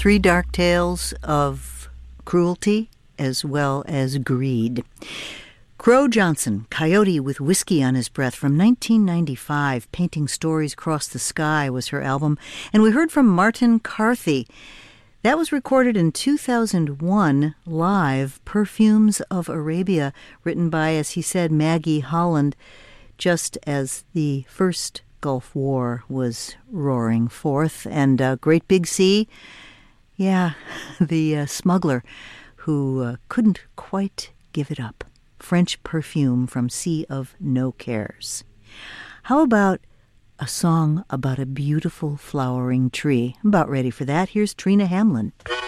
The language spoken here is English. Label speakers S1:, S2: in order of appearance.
S1: Three dark tales of cruelty as well as greed. Crow Johnson, Coyote with Whiskey on His Breath, from 1995. Painting Stories Across the Sky was her album. And we heard from Martin Carthy. That was recorded in 2001 live, Perfumes of Arabia, written by, as he said, Maggie Holland, just as the first Gulf War was roaring forth. And Great Big Sea, yeah, the smuggler who couldn't quite give it up. French Perfume from Sea of No Cares. How about a song about a beautiful flowering tree? I'm about ready for that. Here's Trina Hamlin.